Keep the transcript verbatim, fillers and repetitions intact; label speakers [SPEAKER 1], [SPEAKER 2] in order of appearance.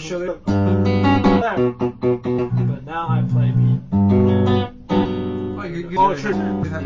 [SPEAKER 1] should have there. But now I play beat.
[SPEAKER 2] Oh, you, you,
[SPEAKER 1] Oh,
[SPEAKER 2] you
[SPEAKER 1] true.
[SPEAKER 2] can have